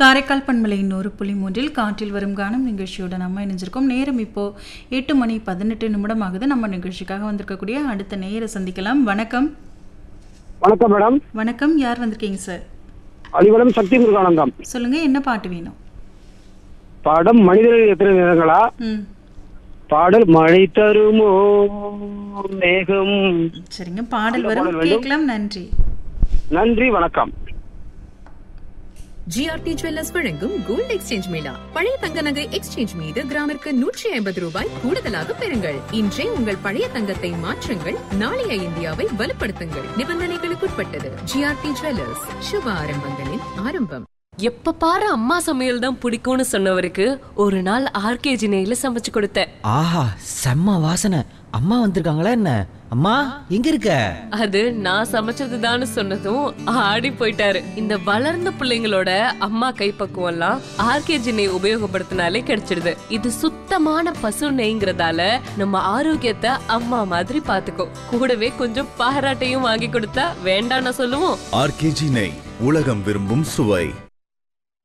காரைக்கால் பண்பலை 100.3 காற்றில் வரும் கானம் நிகழ்ச்சியோட நம்ம இணைஞ்சிருக்கோம். நேரம் இப்போ 8:18 ஆகுது. நம்ம நிகழ்ச்சிக்காக வந்திருக்கக்கூடிய அடுத்த நேர சந்திக்கலாம். வணக்கம். வணக்கம் மேடம். வணக்கம். யார் வந்திருக்கீங்க சார்? அலிவலம் சக்தி முருகானந்தம். சொல்லுங்க, என்ன பாட்டு வேணும்? படம் மனிதர்கள் எத்தனை நிறங்களா? பாடல் மழை தருமோ மேகம். சரிங்க, பாடல் வரும், கேட்கலாம். நன்றி. நன்றி, வணக்கம். ஜிஆர்டி ஜுவல்லர்ஸ் வழங்கும் கோல்ட் எக்ஸ்சேஞ்ச் மேளா. பழைய தங்க நகை எக்ஸ்சேஞ்ச் மீது கிராமிற்கு 150 ரூபாய் கூடுதலாக பெறுங்கள். இன்றே உங்கள் பழைய தங்கத்தை மாற்றுங்கள், நாளைய இந்தியாவை வலுப்படுத்துங்கள். நிபந்தனைகளுக்குட்பட்டது. ஜிஆர்டி ஜுவல்லர்ஸ், சுப ஆரம்பங்களின் ஆரம்பம். எப்ப பாரு அம்மா சமையல் தான் பிடிக்கும்னு சொன்னவருக்கு ஒரு நாள் ஆர்கேஜி நெய்ல சமைச்சு கொடுத்தேன். ஆஹா, செம்ம வாசனை. அம்மா வந்திருக்காங்களா என்ன? அம்மா எங்க இருக்க? அது நான் சமைச்சதுதான்னு சொன்னதும் ஆடி போயிட்டாரு. இந்த வளர்ந்த பிள்ளைங்களோட அம்மா கைப்பக்குவம் எல்லாம் ஆர்கேஜி நெய் உபயோகப்படுத்தினாலே கிடைச்சிடுது. இது சுத்தமான பசு நெய்ங்கிறதால நம்ம ஆரோக்கியத்தை அம்மா மாதிரி பாத்துக்கோ. கூடவே கொஞ்சம் பாராட்டையும் வாங்கி கொடுத்தா வேண்டாம்னு சொல்லுவோம். ஆர்கேஜி நெய், உலகம் விரும்பும் சுவை.